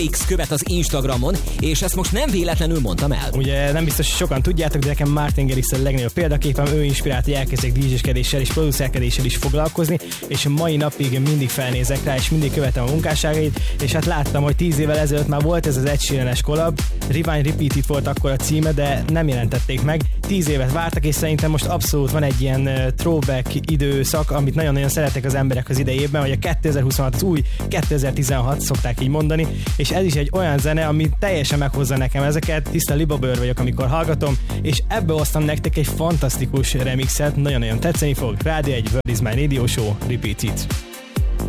X követ az Instagramon, és ezt most nem véletlenül mondtam el. Ugye nem biztos, hogy sokan tudjátok, de nekem Martin Garrix a legnagyobb példaképem, ő inspirált, hogy elkezdjek DJ-skedéssel és producerkedéssel is foglalkozni, és a mai napig mindig felnézek rá, és mindig követem a munkásságait, és hát láttam, hogy 10 évvel ezelőtt már volt ez az Ed Sheeran-es collab, Rewind Repeat It volt akkor a címe, de nem jelentették meg. 10 évet vártak, és szerintem most abszolút van egy ilyen throwback időszak, amit nagyon-nagyon szeretek az emberek az idejében, hogy a 2026 az új 2016 szokták így mondani, és ez is egy olyan zene, ami teljesen meghozza nekem ezeket, tiszta libabőr vagyok, amikor hallgatom, és ebből hoztam nektek egy fantasztikus remixet, nagyon-nagyon tetszeni fog. Rádió 1, World is my radio show, Repeat It.